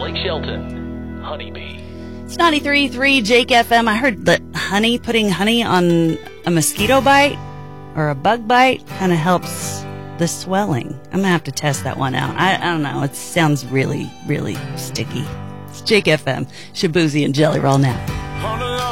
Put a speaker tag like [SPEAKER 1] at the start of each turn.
[SPEAKER 1] Blake Shelton, Honeybee.
[SPEAKER 2] It's 93.3 Jake FM. I heard that putting honey on a mosquito bite or a bug bite kind of helps the swelling. I'm going to have to test that one out. I don't know. It sounds really, really sticky. It's Jake FM. Shabuzi and Jelly Roll now.